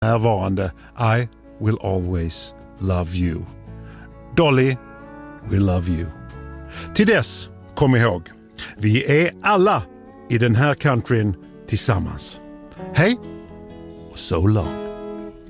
närvarande I will always love you. Dolly will love you. Till dess, kom ihåg, vi är alla i den här countryn tillsammans. Hej och so long.